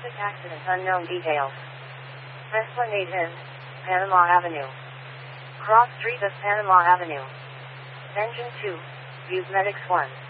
Traffic accident unknown details. Esplanade Inn, Panama Avenue. Cross Street of Panama Avenue. Engine 2, Views Medics 1.